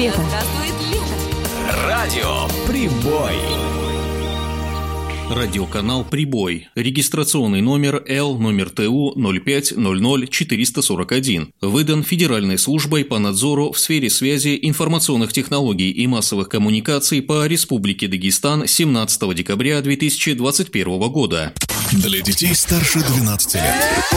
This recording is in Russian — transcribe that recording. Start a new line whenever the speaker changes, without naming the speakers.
лето.
Радио «Прибой».
Радиоканал «Прибой». Регистрационный номер Л-ТУ 0500-441. Выдан Федеральной службой по надзору в сфере связи, информационных технологий и массовых коммуникаций по Республике Дагестан 17 декабря 2021 года.
Для детей старше 12 лет.